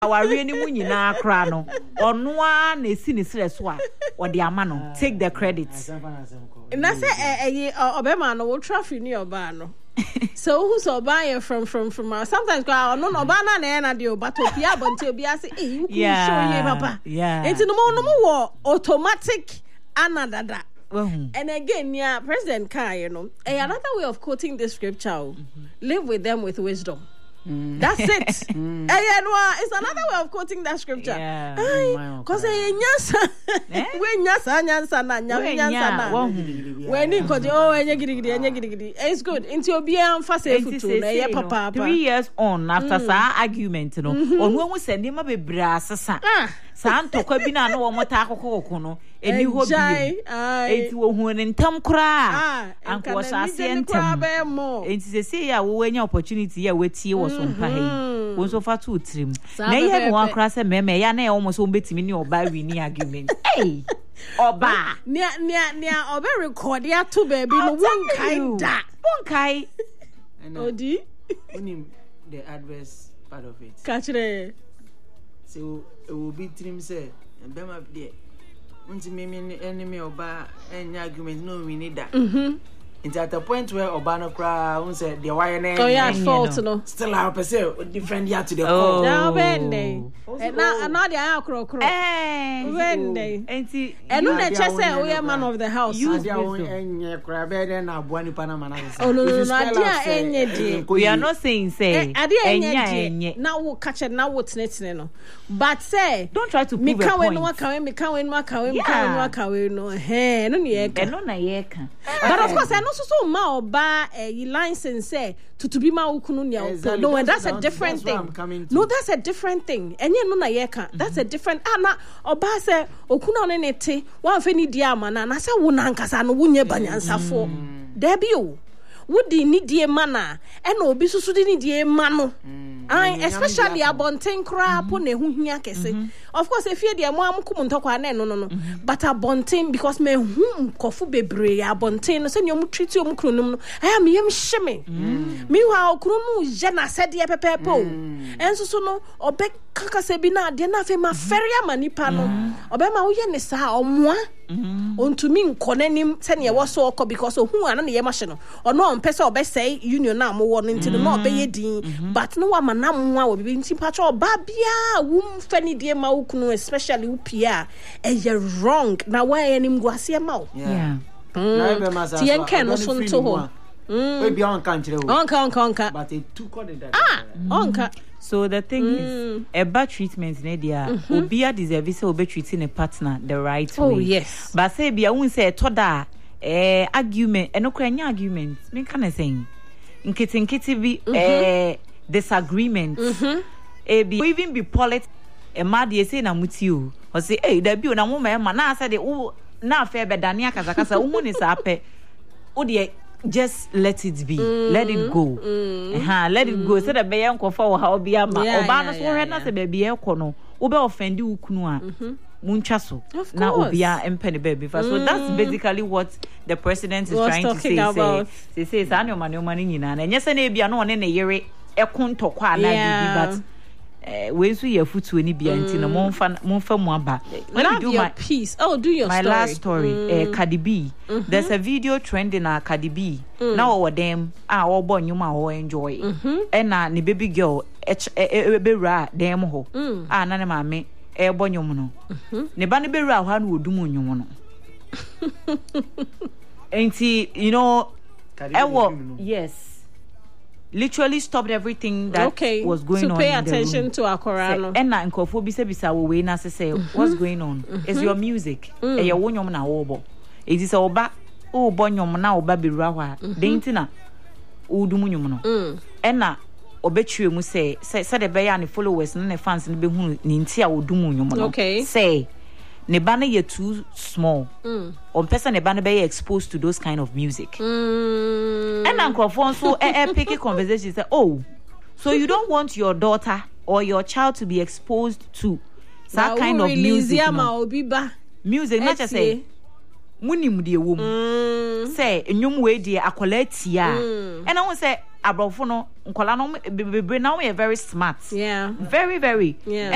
aware ni mu nyina akra no ono a na esi ni sere so a odi ama no take the credit na say obema no wo traffic ni oba no so who's oba from sometimes no oba na de but opia bonte obi ase you could show you papa enti no mo automatic anadada. And again, President Kai, another way of quoting the scripture, live with them with wisdom. That's it. It's another way of quoting that scripture. Because it's good. Into be emphasis 3 years on after sa argument, on when we send him a brasa. Santo Kabina no Motako no, and you hope it will in Tom Cra and was more. It's the say, when your opportunity with you was on Pahe, was so far too trim. Nay, have one cross a meme, and I almost won't bet me or buy winning argument. Hey, or ba near, or very record ya two baby, one kind that one kind. Oh, the adverse part of it. Catch it. So it will be trim say and them up there. Want to me enemy or bar any argument? No, we need that. It's at the point where Obano crowd said the wire oh yeah, fault no. Still our per se different year to the call. Now Benday. And now the acro. Benday. And no that just say we are man of the house. You and crab and our Buani Panama. Oh no, we are not saying say now we'll catch it now what's next no. But say don't try to prove a point. Me no hey no ye can. But of course I know so ma oba license say to be ma ukunu nia no and that's a different thing. No, that's a different thing. Enye no na ye kan. That's a different na oba say okunu no nete wan fe ni dia ma na say wo na nkasa no wunye banyansafo. Debi o wodi ni die mana e na obi susu di ni die ma no. Especially abonten kra po na ehuhia kese. Of course if you dey mo amkum ntokwa na no but abonten because me hu kofu bebre abonten no se nyom treat yom kronum no am yem hyeme me wa okru no je na sede pepepo enso so no obe kakase bi na de na fe ma feria manipa no obe ma wo ye ne sa omoa ontumi nkonanim se ne wo so okọ because ohu ana ne ye ma hye no ono ompese obe say union na mo wo no ntino no obe ye din but no wa na mwa wo bi nti pacho oba bia wum fani de ma ukunu especially upia wrong na wa enim guase ma wo ti en ken no so nto ho we be on kan kire wo onka but it too called that onka. So the thing is, a bad treatment, Nadia, Obia deserves to be treating a partner the right way. Oh, yes. But say, be I won't say, Toda, argument, and no crying argument. Me kind of saying, in kitty be disagreement. Be even be polite. A mad ye say, I'm with you. Or say, hey, there be na woman, man, I said, oh, now fair bedania, Kazakasa, woman is up. Oh, dear. Just let it be. Let it go. Let it go. So the baby uncle for how be ama. Obana so he na se baby uncle no. Obe offend ukunu a. Munchaso. Na obia empene baby. So that's basically what the president is trying to say. Say say any money nyina. Na nyese na bia no one na yere ekun tokwa na but when so your foot any bia nti no monfa mu aba. When I do my piece. Oh, do your my story. Last story. Cardi B. There's a video trending na Cardi B. Now over them our born you ma enjoy. And na ni baby girl be ra dem ho. Na na mame e born you no. Ne ba ne be ra ha no odum nyum no. Enti you know yes. Literally stopped everything that was going on. To pay attention to Akorano. And na nkofo bisa we na say what's going on? It's your music. E ye wonyom na wo. It is oba o bonyom na oba bewura hwa. Denti na odum nyom no. And na obetwe mu say the beya ne followers ne fans ne behunu ne nti a odum nyom no. Say ne ba na ye too small. On person ne ba na be exposed to those kind of music. And Uncle so picky conversation say, oh, so you don't want your daughter or your child to be exposed to that kind of music? No? Music, not just say, munim de wom. Say, nyum we de akola tia. And I won't say, Abrofono, nkola no be now we are very smart. Yeah. Very, very. Yeah.